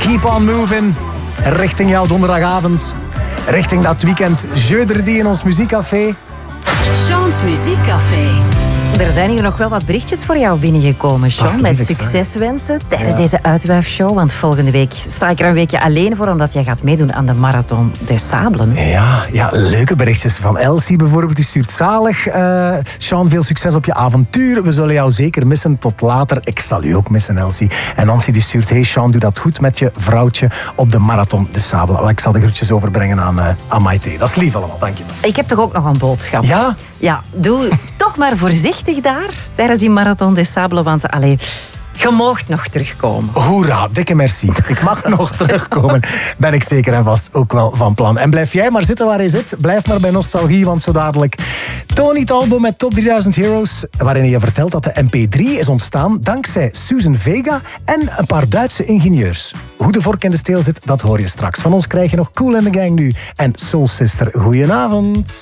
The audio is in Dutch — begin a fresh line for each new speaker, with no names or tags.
Keep on moving. Richting jouw donderdagavond. Richting dat weekend jeudi in ons muziekcafé.
Sean's Muziekcafé.
Er zijn hier nog wel wat berichtjes voor jou binnengekomen, Sean. Met succeswensen tijdens deze uitwuifshow. Want volgende week sta ik er een weekje alleen voor, omdat jij gaat meedoen aan de Marathon des Sabelen.
Ja, leuke berichtjes van Elsie bijvoorbeeld. Die stuurt zalig. Sean, veel succes op je avontuur. We zullen jou zeker missen. Tot later. Ik zal u ook missen, Elsie. En Nancy die stuurt: hey Sean, doe dat goed met je vrouwtje op de Marathon des Sabelen. Ik zal de groetjes overbrengen aan Maite. Dat is lief allemaal, dank je.
Ik heb toch ook nog een boodschap?
Ja?
Ja, doe toch maar voorzichtig daar tijdens die Marathon des Sabelen, want je moogt nog terugkomen.
Hoera, dikke merci. Ik mag nog terugkomen. Ben ik zeker en vast ook wel van plan. En blijf jij maar zitten waar je zit. Blijf maar bij nostalgie, want zo dadelijk Tony Talbot met Top 3000 Heroes, waarin je vertelt dat de MP3 is ontstaan dankzij Susan Vega en een paar Duitse ingenieurs. Hoe de vork in de steel zit, dat hoor je straks. Van ons krijg je nog Kool and the Gang nu en Soul Sister. Goedenavond.